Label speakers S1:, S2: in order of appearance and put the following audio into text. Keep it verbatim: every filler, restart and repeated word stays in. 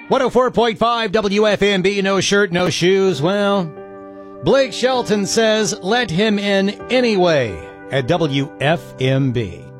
S1: one oh four point five W F M B, no shirt, no shoes. Well, Blake Shelton says let him in anyway at W F M B.